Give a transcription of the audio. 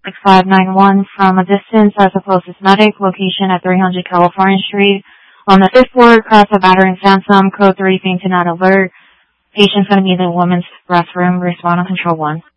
6591 from a distance as opposed to medic, location at 300 California Street. On the 5th floor, across the Battering Sansom, code 3, faint to not alert. Patient's going to be in the women's restroom. Respond on control 1.